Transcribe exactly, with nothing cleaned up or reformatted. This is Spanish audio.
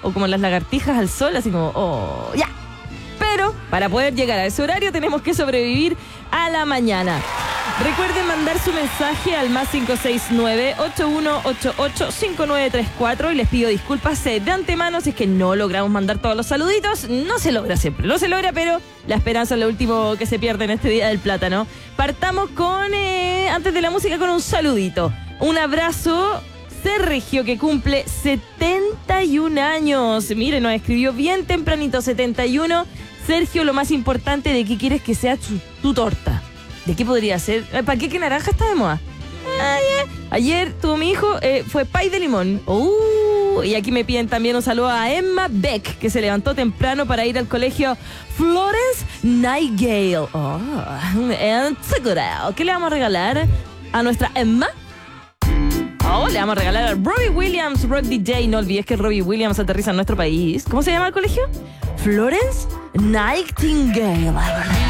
o como las lagartijas al sol, así como, oh, ya. Pero para poder llegar a ese horario tenemos que sobrevivir a la mañana. Recuerden mandar su mensaje al más cinco seis nueve, ocho uno ocho ocho, cinco nueve tres cuatro y les pido disculpas de antemano si es que no logramos mandar todos los saluditos. No se logra siempre, no se logra, pero la esperanza es lo último que se pierde en este Día del Plátano. Partamos con, eh, antes de la música, con un saludito. Un abrazo. Sergio, que cumple setenta y un años. Miren, nos escribió bien tempranito, setenta y uno. Sergio, lo más importante, ¿de qué quieres que sea tu, tu torta? ¿De qué podría ser? ¿Para qué que naranja está de moda? Ayer, ayer tuvo mi hijo, eh, fue pay de limón. Uh, y aquí me piden también un saludo a Emma Beck, que se levantó temprano para ir al colegio Florence Nightingale. Oh, en Segurao. ¿Qué le vamos a regalar a nuestra Emma? Oh, le vamos a regalar a Robbie Williams, Rock D J. No olvides que Robbie Williams aterriza en nuestro país. ¿Cómo se llama el colegio? Florence Nightingale.